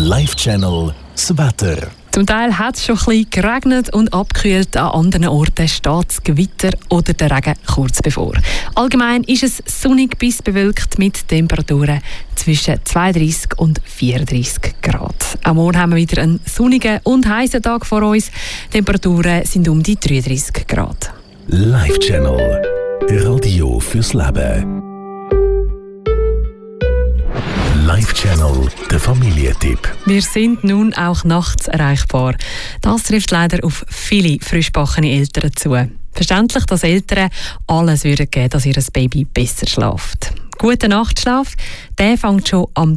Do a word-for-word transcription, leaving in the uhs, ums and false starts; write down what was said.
Live Channel das Wetter. Zum Teil hat es schon ein bisschen geregnet und abgekühlt. An anderen Orten steht das Gewitter oder der Regen kurz bevor. Allgemein ist es sonnig bis bewölkt mit Temperaturen zwischen zweiunddreissig und vierunddreissig Grad. Am Morgen haben wir wieder einen sonnigen und heißen Tag vor uns. Die Temperaturen sind um die dreiunddreissig Grad. Live Channel. Radio fürs Leben. Live Channel, der Familientipp. Wir sind nun auch nachts erreichbar. Das trifft leider auf viele frischgebackene Eltern zu. Verständlich, dass Eltern alles würden geben, dass ihr Baby besser schläft. Guter Nachtschlaf, der fängt schon am